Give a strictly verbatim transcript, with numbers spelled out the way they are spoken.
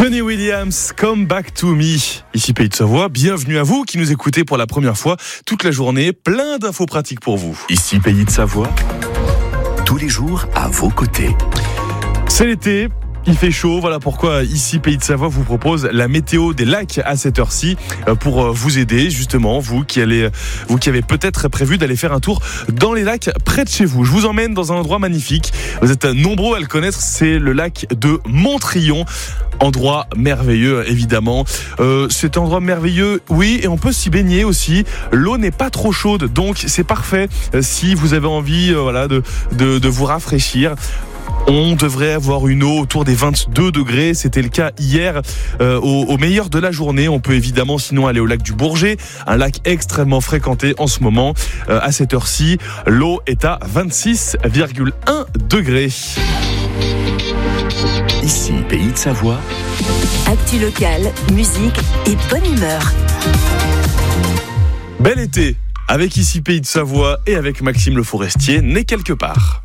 Tony Williams, Come Back to Me. Ici Pays de Savoie, bienvenue à vous qui nous écoutez pour la première fois toute la journée. Plein d'infos pratiques pour vous. Ici Pays de Savoie, tous les jours à vos côtés. C'est l'été. Il fait chaud, voilà pourquoi ici Pays de Savoie vous propose la météo des lacs à cette heure-ci pour vous aider justement, vous qui allez, vous qui avez peut-être prévu d'aller faire un tour dans les lacs près de chez vous. Je vous emmène dans un endroit magnifique. Vous êtes nombreux à le connaître, c'est le lac de Montrion. Endroit merveilleux évidemment. Euh, cet endroit merveilleux, oui, et on peut s'y baigner aussi. L'eau n'est pas trop chaude, donc c'est parfait euh, si vous avez envie, euh, voilà, de, de de vous rafraîchir. On devrait avoir une eau autour des vingt-deux degrés. C'était le cas hier euh, au, au meilleur de la journée. On peut évidemment sinon aller au lac du Bourget, un lac extrêmement fréquenté en ce moment. Euh, à cette heure-ci, l'eau est à vingt-six virgule un degrés. Ici Pays de Savoie. Actu locale, musique et bonne humeur. Bel été avec ici Pays de Savoie et avec Maxime Le Forestier, né quelque part.